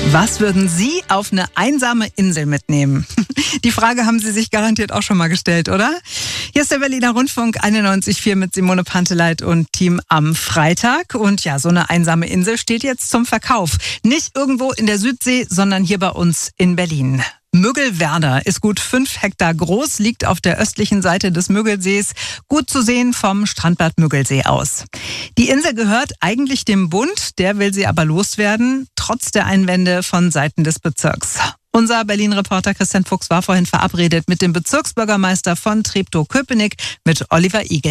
Was würden Sie auf eine einsame Insel mitnehmen? Die Frage haben Sie sich garantiert auch schon mal gestellt, oder? Hier ist der Berliner Rundfunk 91,4 mit Simone Panteleit und Team am Freitag. Und ja, so eine einsame Insel steht jetzt zum Verkauf. Nicht irgendwo in der Südsee, sondern hier bei uns in Berlin. Müggelwerder ist gut 5 Hektar groß, liegt auf der östlichen Seite des Müggelsees, gut zu sehen vom Strandbad Müggelsee aus. Die Insel gehört eigentlich dem Bund, der will sie aber loswerden, trotz der Einwände von Seiten des Bezirks. Unser Berlin-Reporter Christian Fuchs war vorhin verabredet mit dem Bezirksbürgermeister von Treptow-Köpenick, mit Oliver Igel.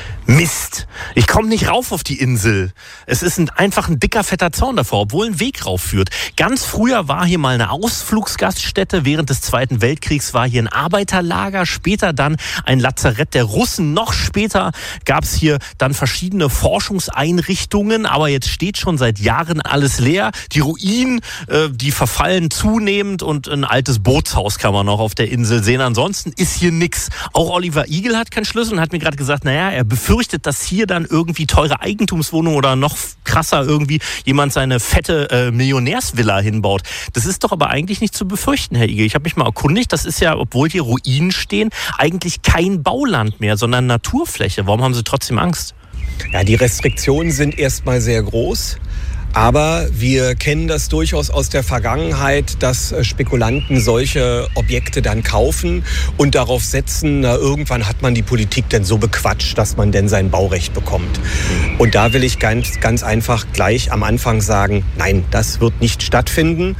Mist, ich komme nicht rauf auf die Insel. Es ist einfach ein dicker, fetter Zaun davor, obwohl ein Weg rauf führt. Ganz früher war hier mal eine Ausflugsgaststätte. Während des Zweiten Weltkriegs war hier ein Arbeiterlager. Später dann ein Lazarett der Russen. Noch später gab es hier dann verschiedene Forschungseinrichtungen. Aber jetzt steht schon seit Jahren alles leer. Die Ruinen, die verfallen zunehmend. Und ein altes Bootshaus kann man noch auf der Insel sehen. Ansonsten ist hier nichts. Auch Oliver Igel hat keinen Schlüssel und hat mir gerade gesagt, naja, er befürchtet, dass hier dann irgendwie teure Eigentumswohnungen oder noch krasser irgendwie jemand seine fette Millionärsvilla hinbaut. Das ist doch aber eigentlich nicht zu befürchten, Herr Igel. Ich habe mich mal erkundigt, das ist ja, obwohl hier Ruinen stehen, eigentlich kein Bauland mehr, sondern Naturfläche. Warum haben Sie trotzdem Angst? Ja, die Restriktionen sind erstmal sehr groß. Aber wir kennen das durchaus aus der Vergangenheit, dass Spekulanten solche Objekte dann kaufen und darauf setzen, na, irgendwann hat man die Politik denn so bequatscht, dass man denn sein Baurecht bekommt. Und da will ich ganz einfach gleich am Anfang sagen, nein, das wird nicht stattfinden.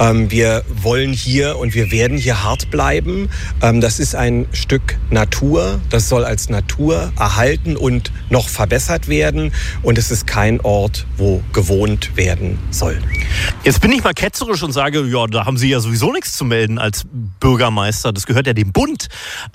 Wir wollen hier und wir werden hier hart bleiben. Das ist ein Stück Natur, das soll als Natur erhalten und noch verbessert werden. Und es ist kein Ort, wo gewohnt werden soll. Jetzt bin ich mal ketzerisch und sage, ja, da haben Sie ja sowieso nichts zu melden als Bürgermeister. Das gehört ja dem Bund.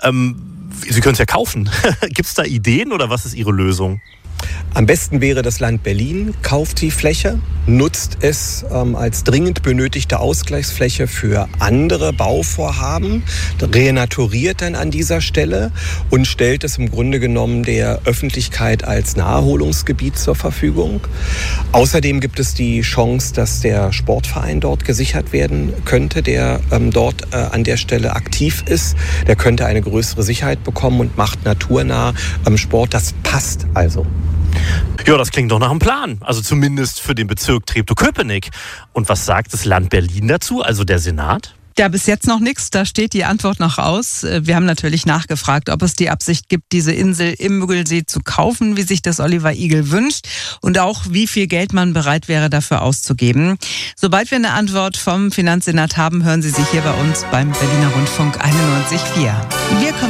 Sie können es ja kaufen. Gibt es da Ideen oder was ist Ihre Lösung? Am besten wäre, das Land Berlin kauft die Fläche, nutzt es als dringend benötigte Ausgleichsfläche für andere Bauvorhaben, renaturiert dann an dieser Stelle und stellt es im Grunde genommen der Öffentlichkeit als Naherholungsgebiet zur Verfügung. Außerdem gibt es die Chance, dass der Sportverein dort gesichert werden könnte, der dort an der Stelle aktiv ist. Der könnte eine größere Sicherheit bekommen und macht naturnah Sport. Das passt also. Ja, das klingt doch nach einem Plan. Also zumindest für den Bezirk Treptow-Köpenick. Und was sagt das Land Berlin dazu, also der Senat? Ja, bis jetzt noch nichts, da steht die Antwort noch aus. Wir haben natürlich nachgefragt, ob es die Absicht gibt, diese Insel im Müggelsee zu kaufen, wie sich das Oliver Igel wünscht und auch wie viel Geld man bereit wäre, dafür auszugeben. Sobald wir eine Antwort vom Finanzsenat haben, hören Sie sich hier bei uns beim Berliner Rundfunk 91,4. Wir